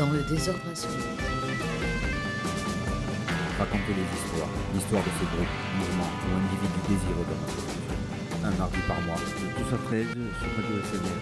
Dans le désordre absolu. Raconter les histoires, l'histoire de ce groupe, mouvement ou individu désireux de notre culture. Un mardi par mois. De 12 à 13 sur Radio SMR.